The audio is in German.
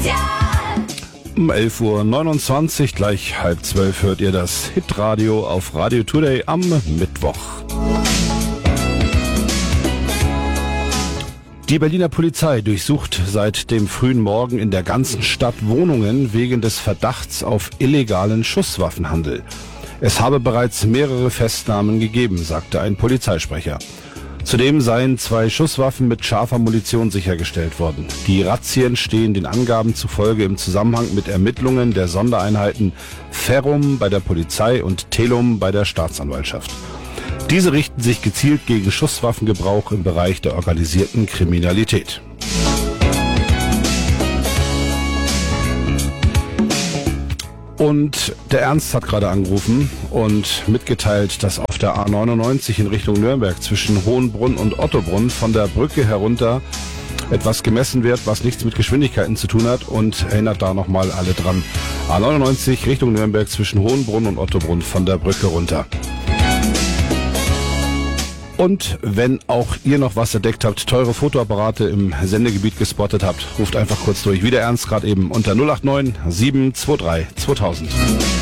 Um 11.29 Uhr, gleich 11:30 hört ihr das Hitradio auf Radio Today am Mittwoch. Die Berliner Polizei durchsucht seit dem frühen Morgen in der ganzen Stadt Wohnungen wegen des Verdachts auf illegalen Schusswaffenhandel. Es habe bereits mehrere Festnahmen gegeben, sagte ein Polizeisprecher. Zudem seien 2 Schusswaffen mit scharfer Munition sichergestellt worden. Die Razzien stehen den Angaben zufolge im Zusammenhang mit Ermittlungen der Sondereinheiten Ferrum bei der Polizei und Telum bei der Staatsanwaltschaft. Diese richten sich gezielt gegen Schusswaffengebrauch im Bereich der organisierten Kriminalität. Und der Ernst hat gerade angerufen und mitgeteilt, dass auf der A99 in Richtung Nürnberg zwischen Hohenbrunn und Ottobrunn von der Brücke herunter etwas gemessen wird, was nichts mit Geschwindigkeiten zu tun hat, und erinnert da nochmal alle dran. A99 Richtung Nürnberg zwischen Hohenbrunn und Ottobrunn von der Brücke runter. Und wenn auch ihr noch was entdeckt habt, teure Fotoapparate im Sendegebiet gespottet habt, ruft einfach kurz durch, wie der Ernst gerade eben, unter 089 723 2000.